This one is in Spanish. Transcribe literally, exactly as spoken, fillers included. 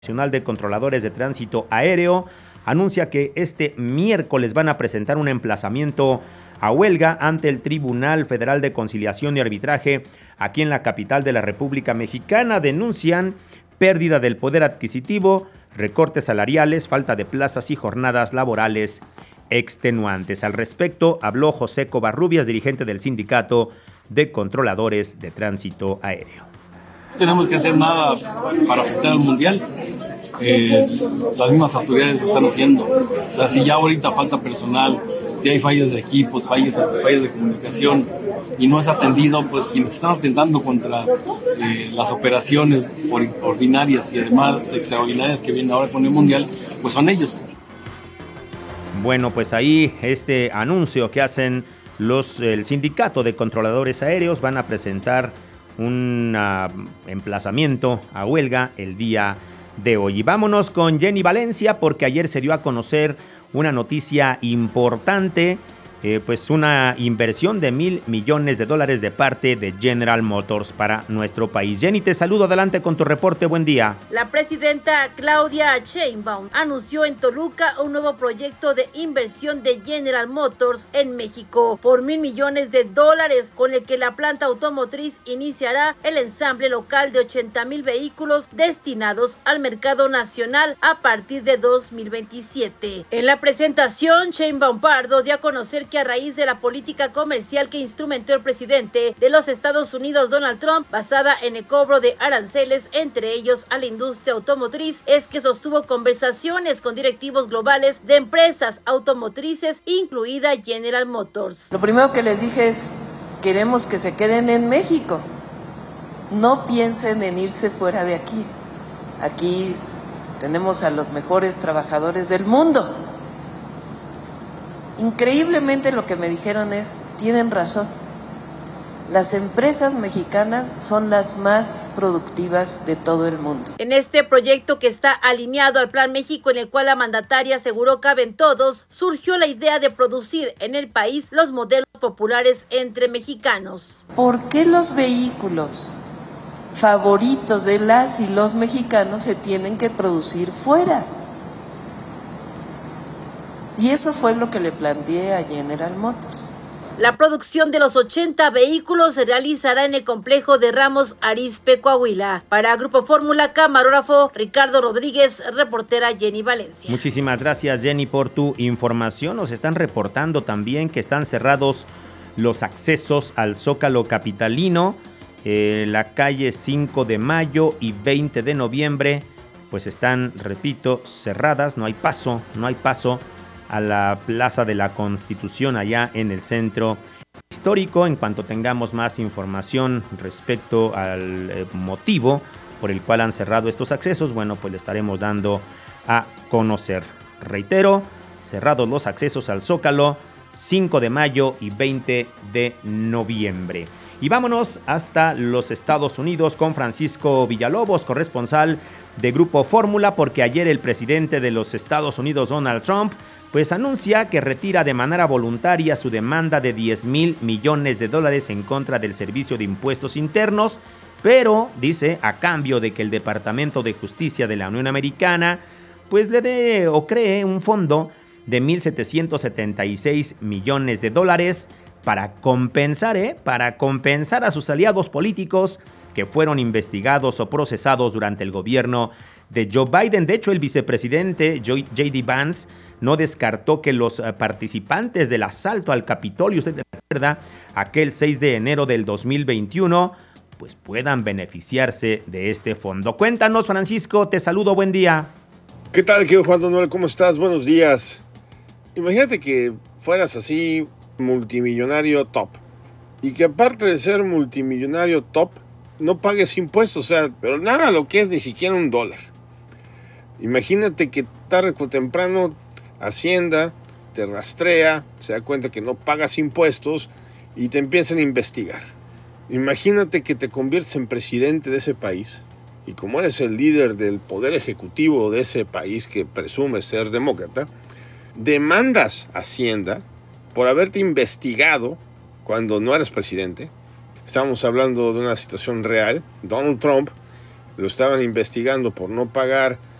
Nacional de Controladores de Tránsito Aéreo anuncia que este miércoles van a presentar un emplazamiento a huelga ante el Tribunal Federal de Conciliación y Arbitraje aquí en la capital de la República Mexicana. Denuncian pérdida del poder adquisitivo, recortes salariales, falta de plazas y jornadas laborales extenuantes. Al respecto habló José Covarrubias, dirigente del Sindicato de Controladores de Tránsito Aéreo. No tenemos que hacer nada para afectar al mundial. Eh, las mismas autoridades lo están haciendo. O sea, si ya ahorita falta personal, si hay fallas de equipos, fallas, fallas de comunicación y no es atendido, pues quienes están atentando contra eh, las operaciones ordinarias y además extraordinarias que vienen ahora con el mundial, pues son ellos. Bueno, pues ahí este anuncio que hacen los el Sindicato de Controladores Aéreos, van a presentar un uh, emplazamiento a huelga el día de hoy. Y vámonos con Jenny Valencia, porque ayer se dio a conocer una noticia importante, eh, pues una inversión de mil millones de dólares de parte de General Motors para nuestro país. Jenny, te saludo, adelante con tu reporte, buen día. La presidenta Claudia Sheinbaum anunció en Toluca un nuevo proyecto de inversión de General Motors en México por mil millones de dólares, con el que la planta automotriz iniciará el ensamble local de ochenta mil vehículos destinados al mercado nacional a partir de dos mil veintisiete. En la presentación, Sheinbaum Pardo dio a conocer que a raíz de la política comercial que instrumentó el presidente de los Estados Unidos, Donald Trump, basada en el cobro de aranceles, entre ellos a la industria automotriz, es que sostuvo conversaciones con directivos globales de empresas automotrices, incluida General Motors. Lo primero que les dije es, queremos que se queden en México, no piensen en irse fuera de aquí. Aquí tenemos a los mejores trabajadores del mundo. Increíblemente lo que me dijeron es, tienen razón, las empresas mexicanas son las más productivas de todo el mundo. En este proyecto, que está alineado al Plan México, en el cual la mandataria aseguró caben todos, surgió la idea de producir en el país los modelos populares entre mexicanos. ¿Por qué los vehículos favoritos de las y los mexicanos se tienen que producir fuera? Y eso fue lo que le planteé a General Motors. La producción de los ochenta vehículos se realizará en el complejo de Ramos Arizpe, Coahuila. Para Grupo Fórmula, camarógrafo Ricardo Rodríguez, reportera Jenny Valencia. Muchísimas gracias, Jenny, por tu información. Nos están reportando también que están cerrados los accesos al Zócalo capitalino. Eh, la calle cinco de mayo y veinte de noviembre, pues están, repito, cerradas. No hay paso, no hay paso a la Plaza de la Constitución allá en el centro histórico. En cuanto tengamos más información respecto al eh, motivo por el cual han cerrado estos accesos, bueno, pues le estaremos dando a conocer. Reitero, cerrados los accesos al Zócalo, cinco de mayo y veinte de noviembre. Y vámonos hasta los Estados Unidos con Francisco Villalobos, corresponsal de Grupo Fórmula, porque ayer el presidente de los Estados Unidos, Donald Trump, pues anuncia que retira de manera voluntaria su demanda de diez mil millones de dólares en contra del Servicio de Impuestos Internos, pero dice a cambio de que el Departamento de Justicia de la Unión Americana pues le dé o cree un fondo de mil setecientos setenta y seis millones de dólares para compensar, ¿eh? para compensar a sus aliados políticos que fueron investigados o procesados durante el gobierno de Joe Biden. De hecho, el vicepresidente J D Vance no descartó que los participantes del asalto al Capitolio, usted recuerda, aquel seis de enero del dos mil veintiuno, pues puedan beneficiarse de este fondo. Cuéntanos, Francisco, te saludo, buen día. ¿Qué tal, querido Juan Manuel? ¿Cómo estás? Buenos días. Imagínate que fueras así multimillonario top y que aparte de ser multimillonario top, no pagues impuestos, o sea, pero nada, lo que es ni siquiera un dólar. Imagínate que tarde o temprano Hacienda te rastrea, se da cuenta que no pagas impuestos y te empiezan a investigar. Imagínate que te conviertes en presidente de ese país y como eres el líder del poder ejecutivo de ese país que presume ser demócrata, demandas a Hacienda por haberte investigado cuando no eres presidente. Estamos hablando de una situación real. Donald Trump lo estaban investigando por no pagar